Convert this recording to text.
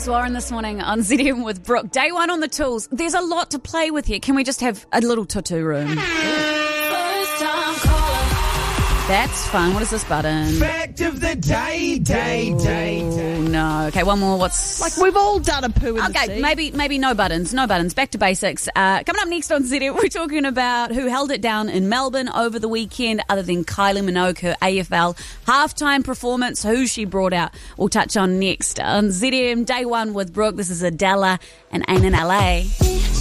It's Warren this morning on ZM with Brooke. Day one on the tools. There's a lot to play with here. Can we just have a little tattoo room? That's fun. What is this button? Fact of the day. Oh, no. Okay, one more. What's... Like, we've all done a poo in the sea. Okay, maybe no buttons. No buttons. Back to basics. Coming up next on ZM, we're talking about who held it down in Melbourne over the weekend other than Kylie Minogue, her AFL halftime performance, who she brought out. We'll touch on next on ZM Day One with Brooke. This is Adela and Ain't in LA.